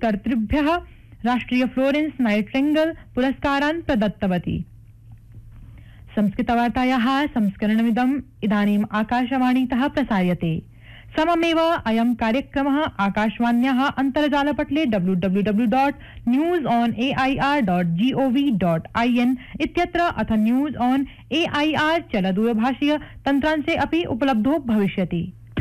कर्तृभ्यः राष्ट्रिय Florence Nightingale पुरस्कारान् प्रदत्तवती। संस्कृतवार्तायाः संस्करणमिदम् इदानीम् आकाशवाणीतः प्रसार्यते। सममेव अयं कार्यक्रमः आकाशवाण्याः अन्तर्जालपटले www.newsonair.gov.in इत्यत्र अथ न्यूज ऑन एआईआर चलदूरभाषीय तन्त्रांशे अपि उपलब्धो भविष्यति।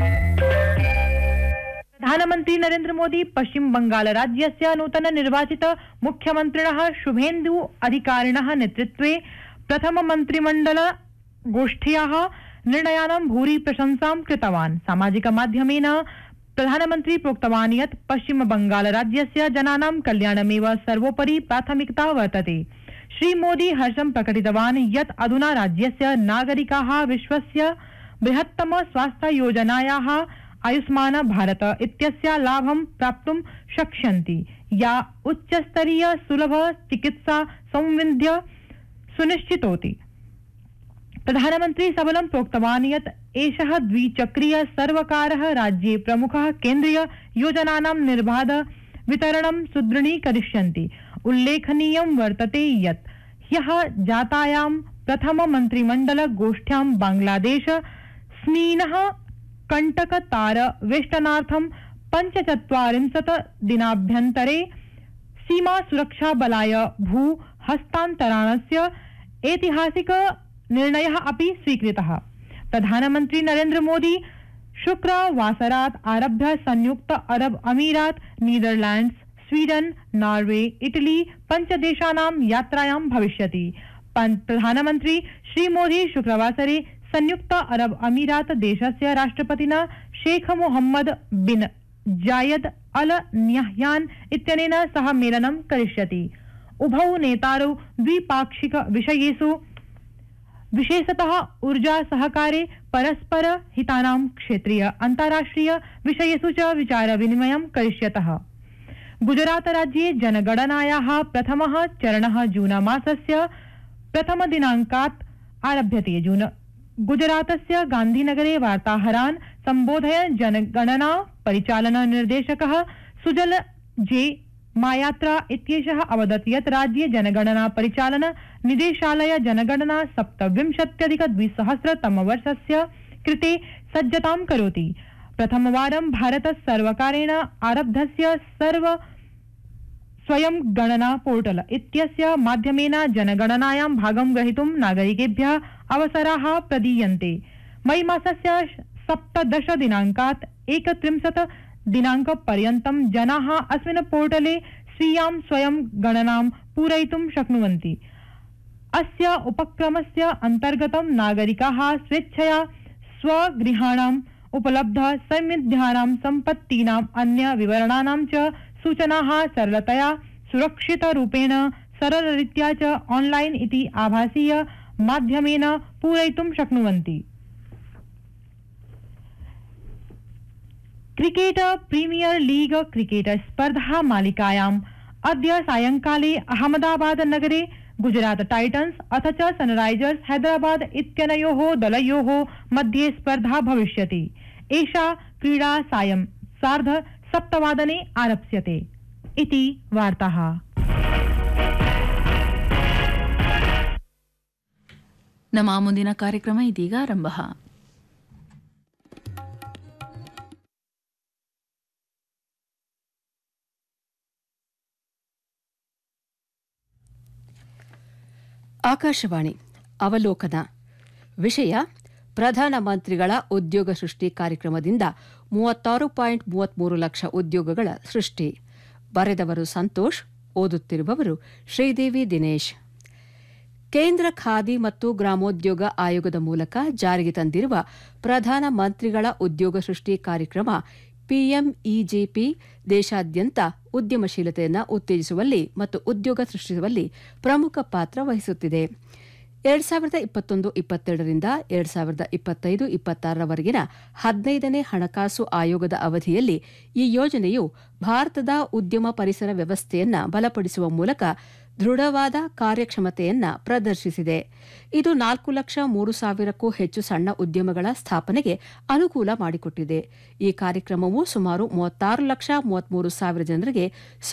प्रधानमन्त्री नरेन्द्र मोदी पश्चिम बंगाल राज्यस्य नूतन निर्वाचित मुख्यमन्त्रिणः शुभेन्दु अधिकारिणः नेतृत्वे प्रथम मन्त्रिमण्डल गोष्ठ्याः निर्णयानां भूरि प्रशंसां कृतवान्। सामाजिक माध्यमेन प्रधानमन्त्री प्रोक्तवान् यत् पश्चिम बंगाल राज्यस्य जनानां कल्याणमेव सर्वोपरि प्राथमिकता वर्तते। श्रीमोदी हर्षं प्रकटितवान् यत् अधुना राज्यस्य नागरिकाः विश्वस्य बृहत्तम स्वास्थ्य योजनायाः आयुष्मान भारत इत्यस्य लाभं प्राप्तुं शक्ष्यन्ति, या उच्चस्तरीय सुलभ चिकित्सा सौविध्य सुनिश्चितोति। प्रधानमन्त्री सबलं प्रोक्तवान् यत् एषः द्विचक्रीय सर्वकारः राज्ये प्रमुखः केन्द्रीय योजनानां निर्बाध वितरणं सुदृढीकरिष्यन्ति। उल्लेखनीयं वर्तते यत् ह्यः जातायां प्रथम मन्त्रिमण्डल गोष्ठ्यां बांग्लादेश स्मीनः कण्टकतार वेष्टनार्थं 45 दिनाभ्यन्तरे सीमा सुरक्षा बलाय भू हस्तान्तरणस्य ऐतिहासिक निर्णयः अपि स्वीकृतः। प्रधानमन्त्री नरेन्द्र मोदी शुक्रवासरात् आरभ्य संयुक्त अरब अमीरात, नीदरलैंड्स, स्वीडन, नॉर्वे, इटली 5 देशानां यात्रायां भविष्यति। प्रधानमन्त्री श्रीमोदी शुक्रवासरे संयुक्त अरब अमीरात देशस्य राष्ट्रपतिना शेख मोहम्मद बिन जायद अल न्याह्यान इत्यनेन सह मेलनं करिष्यति। उभौ नेतारौ द्विपाक्षिक विषयेषु विशेषतः ऊर्जा सहकारे, परस्पर हितानां क्षेत्रीय अन्ताराष्ट्रिय विषयेषु च विचार विनिमयं करिष्यतः। गुजरात राज्ये जनगणनायाः प्रथमः चरणः जून मासस्य प्रथम दिनाङ्कात् आरभ्यते। गुजरातस्य गान्धीनगरे वार्ताहरान् सम्बोधयन् जनगणना परिचालन निर्देशकः सुजल जे मायात्रा इत्येषः अवदत् यत् राज्ये जनगणना परिचालन निदेशालय जनगणना 27-2000 कृते सज्जतां करोति। प्रथमवारं भारत सर्वकारेण आरब्धस्य स्वयं गणना पोर्टल इत्यस्य माध्यमेन जनगणनायां भागं ग्रहीतुं नागरिकेभ्यः अवसराः प्रदीयन्ते। मई मासस्य 17 दिनाङ्कात् 31 दिनाङ्कपर्यन्तं जनाः अस्मिन् पोर्टले स्वीयां स्वयं गणनां पूरयितुं शक्नुवन्ति। अस्य उपक्रमस्य अन्तर्गतं नागरिकाः स्वेच्छया स्वगृहाणाम् उपलब्ध सौविध्यानां सम्पत्तीनाम् अन्य विवरणानां च सूचनाः सरलतया सुरक्षितरूपेण सरलरीत्या च ऑनलाइन इति आभासीय माध्यमेन पूरयितुं शक्नुवन्ति। क्रिकेट प्रीमियर लीग क्रिकेट स्पर्धा मालिकायाम् अद्य सायंकाले अहमदाबाद नगरे गुजरात टाइटन्स अथ च सनराइजर्स हैदराबाद इत्यनयोः दलयोः मध्ये स्पर्धा भविष्यति। एषा क्रीडा सायं 7:30 आरप्स्यते इति वार्ताः। ನಮ್ಮ ಮುಂದಿನ ಕಾರ್ಯಕ್ರಮ ಇದೀಗ ಆರಂಭ. ಆಕಾಶವಾಣಿ ಅವಲೋಕನ. ವಿಷಯ: ಪ್ರಧಾನಮಂತ್ರಿಗಳ ಉದ್ಯೋಗ ಸೃಷ್ಟಿ ಕಾರ್ಯಕ್ರಮದಿಂದ 36.33 ಲಕ್ಷ ಉದ್ಯೋಗಗಳ ಸೃಷ್ಟಿ. ಬರೆದವರು ಸಂತೋಷ್, ಓದುತ್ತಿರುವವರು ಶ್ರೀದೇವಿ ದಿನೇಶ್. ಕೇಂದ್ರ ಖಾದಿ ಮತ್ತು ಗ್ರಾಮೋದ್ಯೋಗ ಆಯೋಗದ ಮೂಲಕ ಜಾರಿಗೆ ತಂದಿರುವ ಪ್ರಧಾನಮಂತ್ರಿಗಳ ಉದ್ಯೋಗ ಸೃಷ್ಟಿ ಕಾರ್ಯಕ್ರಮ ಪಿಎಂಇಜಿಪಿ ದೇಶಾದ್ಯಂತ ಉದ್ಯಮಶೀಲತೆಯನ್ನು ಉತ್ತೇಜಿಸುವಲ್ಲಿ ಮತ್ತು ಉದ್ಯೋಗ ಸೃಷ್ಟಿಸುವಲ್ಲಿ ಪ್ರಮುಖ ಪಾತ್ರ ವಹಿಸುತ್ತಿದೆ. 2021-22ರಿಂದ 2025-26ರವರೆಗಿನ 15ನೇ ಹಣಕಾಸು ಆಯೋಗದ ಅವಧಿಯಲ್ಲಿ ಈ ಯೋಜನೆಯು ಭಾರತದ ಉದ್ಯಮ ಪರಿಸರ ವ್ಯವಸ್ಥೆಯನ್ನು ಬಲಪಡಿಸುವ ಮೂಲಕ ದೃಢವಾದ ಕಾರ್ಯಕ್ಷಮತೆಯನ್ನು ಪ್ರದರ್ಶಿಸಿದೆ. ಇದು 4,03,000ಕ್ಕೂ ಹೆಚ್ಚು ಸಣ್ಣ ಉದ್ಯಮಗಳ ಸ್ಥಾಪನೆಗೆ ಅನುಕೂಲ ಮಾಡಿಕೊಟ್ಟಿದೆ. ಈ ಕಾರ್ಯಕ್ರಮವು ಸುಮಾರು 36,33,000 ಜನರಿಗೆ